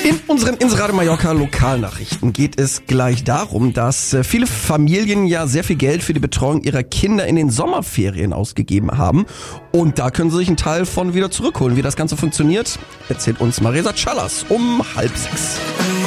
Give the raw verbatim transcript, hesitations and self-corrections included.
In unseren Inseradio Mallorca Lokalnachrichten geht es gleich darum, dass viele Familien ja sehr viel Geld für die Betreuung ihrer Kinder in den Sommerferien ausgegeben haben. Und da können sie sich einen Teil von wieder zurückholen. Wie das Ganze funktioniert, erzählt uns Marisa Callas um halb sechs.